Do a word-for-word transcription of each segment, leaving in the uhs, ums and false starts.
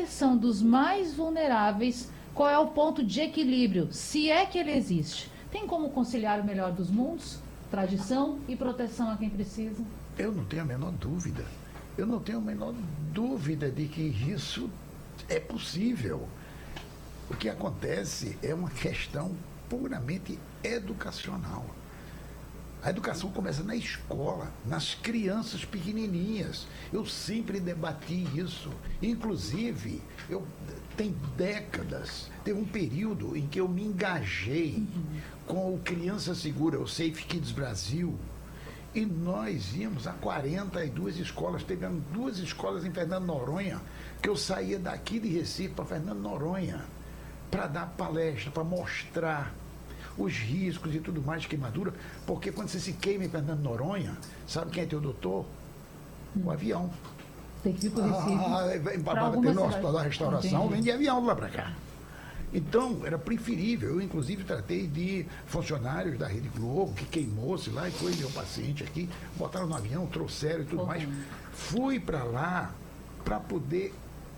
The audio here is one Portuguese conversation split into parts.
proteção dos mais vulneráveis, qual é o ponto de equilíbrio, se é que ele existe? Tem como conciliar o melhor dos mundos? Tradição e proteção a quem precisa? Eu não tenho a menor dúvida. Eu não tenho a menor dúvida de que isso é possível. O que acontece é uma questão puramente educacional. A educação começa na escola, nas crianças pequenininhas. Eu sempre debati isso. Inclusive, eu tem décadas, teve um período em que eu me engajei uhum. com o Criança Segura, o Safe Kids Brasil, e nós íamos a quarenta e duas escolas, pegando duas escolas em Fernando Noronha, que eu saía daqui de Recife para Fernando Noronha, para dar palestra, para mostrar os riscos e tudo mais de queimadura, porque quando você se queima em Fernando Noronha, sabe quem é teu doutor? Hum. O avião. Tem que ir para o Recife. Ah, tem no Hospital da Restauração, vem de avião lá para cá. Então, era preferível. Eu, inclusive, tratei de funcionários da Rede Globo, que queimou-se lá e foi meu paciente aqui, botaram no avião, trouxeram e tudo oh, mais. Fui para lá para poder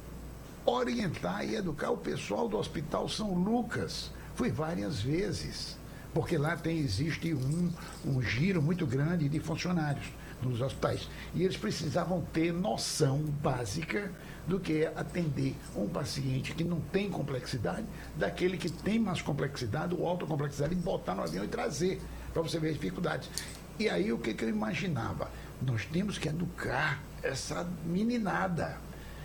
orientar e educar o pessoal do Hospital São Lucas. Fui várias vezes, porque lá tem, existe um, um giro muito grande de funcionários nos hospitais. E eles precisavam ter noção básica do que é atender um paciente que não tem complexidade, daquele que tem mais complexidade, ou alta complexidade, e botar no avião e trazer, para você ver as dificuldades. E aí o que, que eu imaginava? Nós temos que educar essa meninada.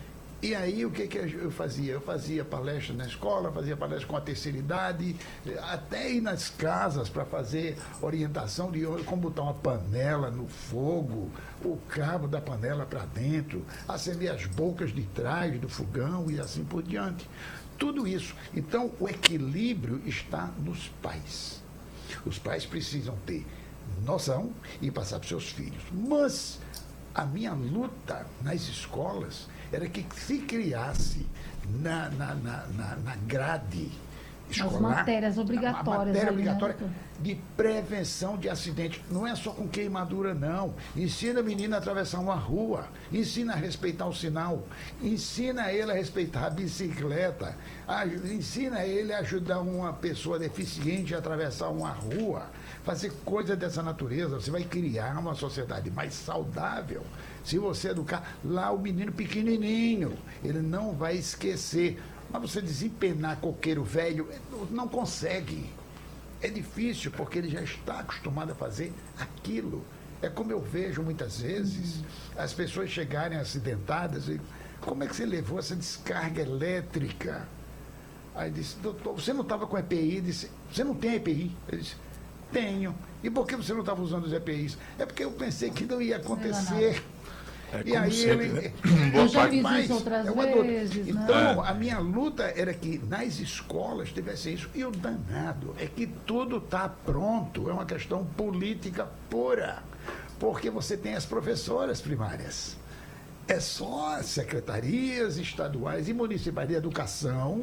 E aí o que, que eu fazia? Eu fazia palestra na escola, fazia palestra com a terceira idade, até ir nas casas para fazer orientação de como botar uma panela no fogo, o cabo da panela para dentro, acender as bocas de trás do fogão e assim por diante. Tudo isso. Então, o equilíbrio está nos pais. Os pais precisam ter noção e passar para os seus filhos. Mas a minha luta nas escolas era que se criasse na, na, na, na, na grade escolar... As matérias obrigatórias. A matéria ali, obrigatória né? de prevenção de acidentes. Não é só com queimadura, não. Ensina a menina a atravessar uma rua, ensina a respeitar o sinal, ensina ele a respeitar a bicicleta, a, ensina ele a ajudar uma pessoa deficiente a atravessar uma rua, fazer coisa dessa natureza. Você vai criar uma sociedade mais saudável. Se você educar lá o menino pequenininho, ele não vai esquecer. Mas você desempenar coqueiro velho, não consegue. É difícil, porque ele já está acostumado a fazer aquilo. É como eu vejo muitas vezes uhum. as pessoas chegarem acidentadas e como é que você levou essa descarga elétrica? Aí disse, doutor, você não estava com E P I? Eu disse, você não tem E P I? Ele disse, tenho. E por que você não estava usando os E P Is? É porque eu pensei que não ia acontecer. É e aí sempre, ele, né? Eu já fiz isso outras é vezes, né? Então, a minha luta era que nas escolas tivesse isso. E o danado é que tudo está pronto. É uma questão política pura. Porque você tem as professoras primárias. É só as secretarias estaduais e municipais de educação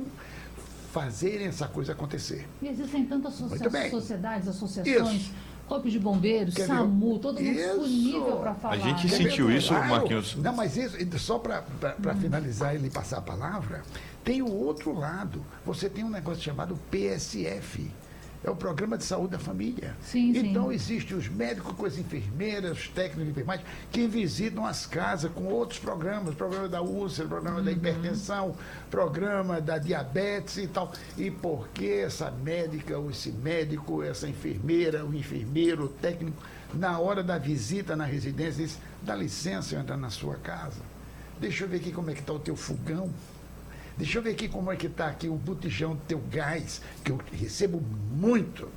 fazerem essa coisa acontecer. E existem tantas associa- sociedades, associações... Isso. Corpo de Bombeiros, Quer SAMU, ver? todo mundo disponível para falar. A gente né? sentiu isso, claro. Marquinhos. Não, mas isso, só para hum. finalizar e passar a palavra, tem o outro lado. Você tem um negócio chamado P S F. É o Programa de Saúde da Família. Sim, então, sim. existem os médicos com as enfermeiras, os técnicos de enfermagem, que visitam as casas com outros programas, programa da úlcera, programa uhum. da hipertensão, programa da diabetes e tal. E por que essa médica, ou esse médico, essa enfermeira, o enfermeiro, o técnico, na hora da visita na residência, diz, dá licença eu entrar na sua casa? Deixa eu ver aqui como é que está o teu fogão. Deixa eu ver aqui como é que está aqui o botijão do teu gás, que eu recebo muito,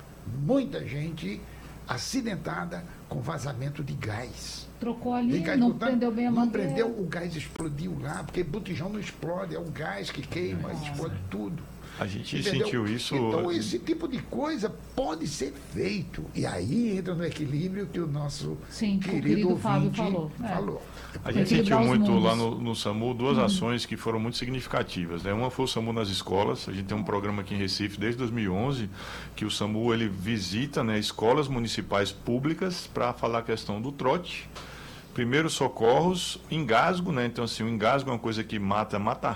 muita gente acidentada com vazamento de gás. Trocou ali, gás não botando, prendeu bem a Não mangueira. prendeu, o gás explodiu lá, porque botijão não explode, é o gás que queima, Nossa. explode tudo. A gente Entendeu? sentiu isso... Então, esse tipo de coisa pode ser feito. E aí entra no equilíbrio que o nosso Sim, querido, o querido Fábio ouvinte falou. falou. É. A gente sentiu muito lá no, no SAMU duas uhum. ações que foram muito significativas. Né? Uma foi o SAMU nas escolas. A gente tem um programa aqui em Recife desde dois mil e onze, que o SAMU ele visita, né, escolas municipais públicas para falar a questão do trote. Primeiros socorros, engasgo, né? Então, assim, o engasgo é uma coisa que mata, mata